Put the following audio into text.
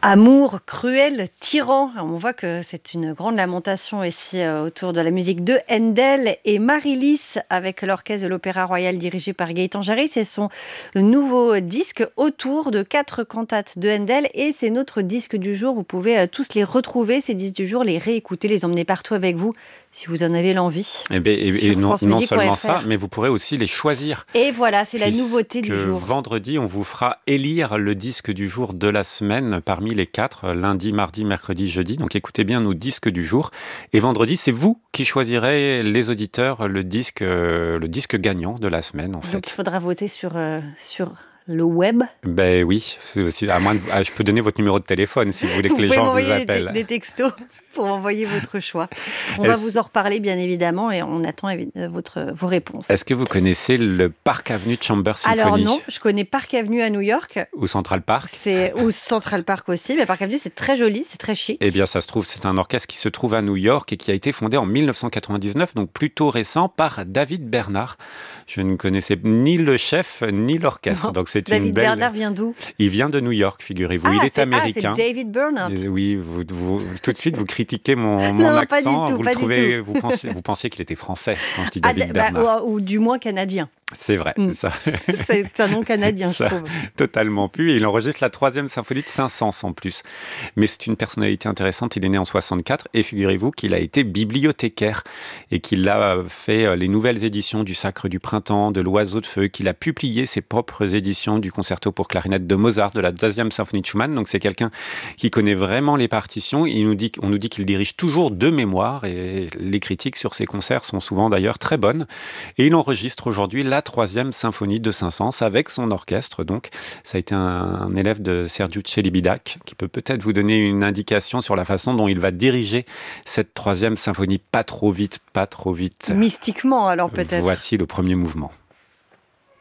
Amour, cruel, tyran. On voit que c'est une grande lamentation ici autour de la musique de Handel et Marie-Lys avec l'orchestre de l'Opéra Royal dirigé par Gaëtan Jarry. C'est son nouveau disque autour de 4 cantates de Handel et c'est notre disque du jour. Vous pouvez tous les retrouver, ces disques du jour, les réécouter, les emmener partout avec vous si vous en avez l'envie. Et non seulement ça, mais vous pourrez aussi les choisir. Et voilà, c'est la nouveauté du jour. Vendredi, on vous fera élire le disque du jour de la semaine parmi les 4, lundi, mardi, mercredi, jeudi. Donc écoutez bien nos disques du jour. Et vendredi, c'est vous qui choisirez, les auditeurs, le disque gagnant de la semaine, en fait. Donc il faudra voter sur le web. Ben oui, à moins je peux donner votre numéro de téléphone si vous voulez que les gens vous appellent. Des textos pour envoyer votre choix. On va vous en reparler bien évidemment et on attend vos réponses. Est-ce que vous connaissez le Park Avenue Chamber Symphony ? Alors non, je connais Park Avenue à New York. Ou Central Park. Ou Central Park aussi, mais Park Avenue c'est très joli, c'est très chic. Eh bien ça se trouve, c'est un orchestre qui se trouve à New York et qui a été fondé en 1999, donc plutôt récent, par David Bernard. Je ne connaissais ni le chef ni l'orchestre. Non. Donc c'est David Bernard vient d'où ? Il vient de New York, figurez-vous. Il est américain. C'est David Bernard. Oui, vous tout de suite vous critiquez mon non, accent. Pas du tout, vous pas le trouvez, du tout. vous pensiez qu'il était français quand je dis David Bernard. Ou du moins canadien. C'est vrai. Ça. C'est un nom canadien, ça, je trouve. Totalement pu. Et il enregistre la 3e symphonie de Saint-Saëns en plus. Mais c'est une personnalité intéressante. Il est né en 64 et figurez-vous qu'il a été bibliothécaire et qu'il a fait les nouvelles éditions du Sacre du Printemps, de l'Oiseau de Feu, qu'il a publié ses propres éditions du concerto pour clarinette de Mozart, de la 2e symphonie de Schumann. Donc c'est quelqu'un qui connaît vraiment les partitions. On nous dit qu'il dirige toujours de mémoire et les critiques sur ses concerts sont souvent d'ailleurs très bonnes. Et il enregistre aujourd'hui la 3e symphonie de Saint-Saëns avec son orchestre. Donc, ça a été un élève de Sergiu Celibidache qui peut peut-être vous donner une indication sur la façon dont il va diriger cette 3e symphonie. Pas trop vite, pas trop vite. Mystiquement, alors peut-être. Voici le premier mouvement.